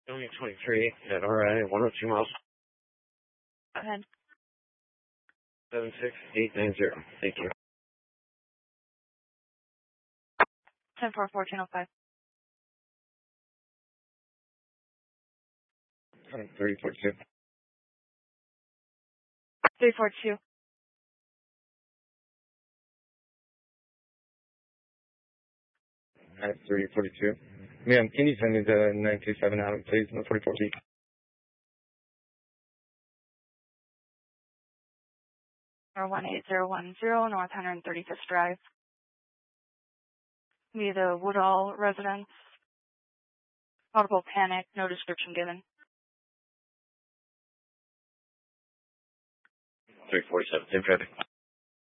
Only 23 at RI 102 miles. Go ahead. 76890. Thank you. 10-4-1405. 342. 342. At 342. Ma'am, can you send me the 927 out, please, in the 44T? Or 18010 North 135th Drive. Be the Woodall residence. Audible panic, no description given. 347. Same traffic.